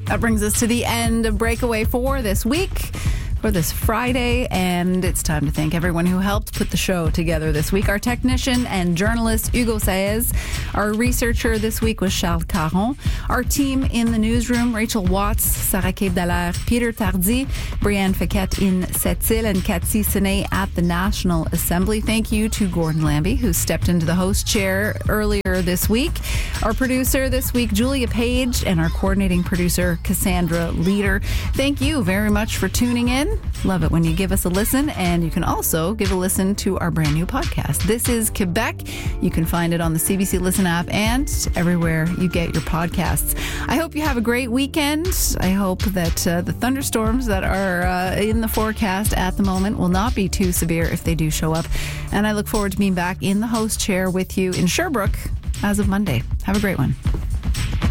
That brings us to the end of Breakaway for this week, for this Friday, and it's time to thank everyone who helped put the show together this week. Our technician and journalist, Hugo Saez. Our researcher this week was Charles Caron. Our team in the newsroom, Rachel Watts, Sarah Cape-Dallaire, Peter Tardy, Brianne Fiquette in Sept-Îles, and Cathy Sine at the National Assembly. Thank you to Gordon Lambie, who stepped into the host chair earlier this week. Our producer this week, Julia Page, and our coordinating producer, Cassandra Leader. Thank you very much for tuning in. Love it when you give us a listen, and you can also give a listen to our brand new podcast. This is Quebec. You can find it on the CBC Listen app and everywhere you get your podcasts. I hope you have a great weekend. I hope that the thunderstorms that are in the forecast at the moment will not be too severe if they do show up. And I look forward to being back in the host chair with you in Sherbrooke as of Monday. Have a great one.